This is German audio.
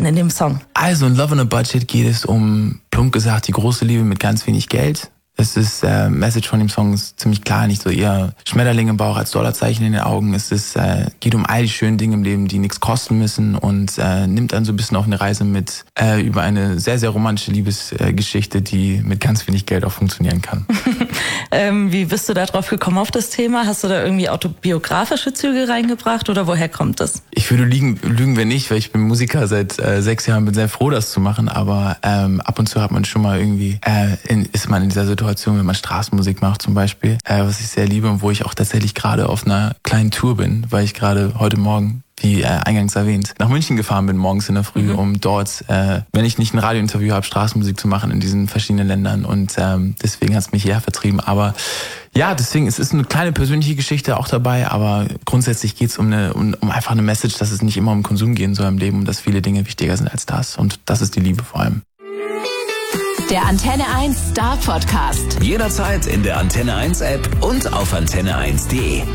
denn in dem Song? Also in Love on a Budget geht es um, plump gesagt, die große Liebe mit ganz wenig Geld. Es ist, Message von dem Song ist ziemlich klar, nicht so eher Schmetterling im Bauch als Dollarzeichen in den Augen. Es ist, geht um all die schönen Dinge im Leben, die nichts kosten müssen und nimmt dann so ein bisschen auf eine Reise mit über eine sehr, sehr romantische Liebesgeschichte, die mit ganz wenig Geld auch funktionieren kann. Wie bist du da drauf gekommen auf das Thema? Hast du da irgendwie autobiografische Züge reingebracht oder woher kommt das? Ich würde lügen wir nicht, weil ich bin Musiker seit 6 Jahren, bin sehr froh, das zu machen, aber ab und zu hat man schon mal irgendwie, ist man in dieser Situation, wenn man Straßenmusik macht zum Beispiel, was ich sehr liebe und wo ich auch tatsächlich gerade auf einer kleinen Tour bin, weil ich gerade heute Morgen, wie eingangs erwähnt, nach München gefahren bin, morgens in der Früh, um dort, wenn ich nicht ein Radiointerview habe, Straßenmusik zu machen in diesen verschiedenen Ländern und deswegen hat es mich hierher vertrieben, aber ja, deswegen, es ist eine kleine persönliche Geschichte auch dabei, aber grundsätzlich geht es um einfach eine Message, dass es nicht immer um Konsum gehen soll im Leben und dass viele Dinge wichtiger sind als das und das ist die Liebe vor allem. Der Antenne 1 Star Podcast. Jederzeit in der Antenne 1 App und auf antenne1.de.